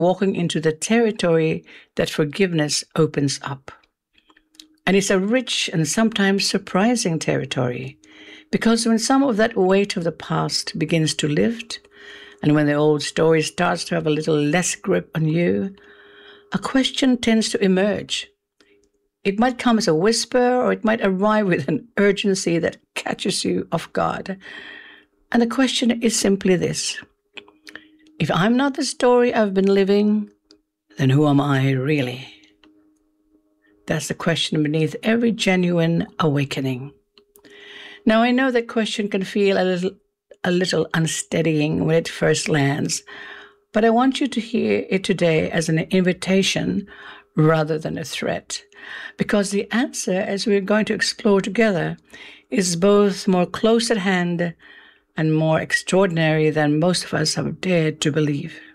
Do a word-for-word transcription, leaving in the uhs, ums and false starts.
walking into the territory that forgiveness opens up. And it's a rich and sometimes surprising territory, because when some of that weight of the past begins to lift, and when the old story starts to have a little less grip on you, a question tends to emerge. It might come as a whisper, or it might arrive with an urgency that catches you off guard. And the question is simply this: if I'm not the story I've been living, then who am I really? That's the question beneath every genuine awakening. Now, I know that question can feel a little, a little unsteadying when it first lands, but I want you to hear it today as an invitation rather than a threat, because the answer, as we're going to explore together, is both more close at hand and more extraordinary than most of us have dared to believe.